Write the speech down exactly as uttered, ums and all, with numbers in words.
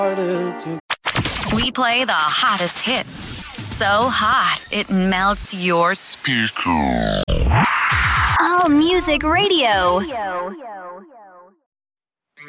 We play the hottest hits so hot it melts your speaker. All Music Radio.